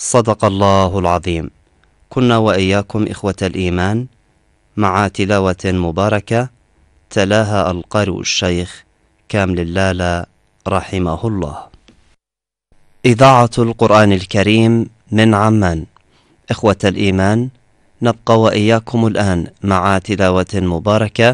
صدق الله العظيم. كنا وإياكم إخوة الإيمان مع تلاوة مباركة تلاها القارئ الشيخ كامل اللالة رحمه الله. إذاعة القرآن الكريم من عمان. إخوة الإيمان، نبقى وإياكم الآن مع تلاوة مباركة